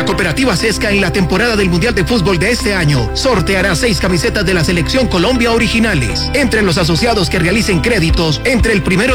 La Cooperativa Sesca en la temporada del Mundial de Fútbol de este año sorteará 6 camisetas de la Selección Colombia originales. Entre los asociados que realicen créditos entre el 1